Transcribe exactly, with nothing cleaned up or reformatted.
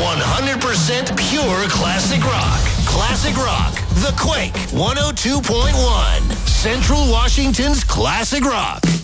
one hundred percent pure classic rock. Classic Rock, The Quake, one oh two point one. Central Washington's Classic Rock.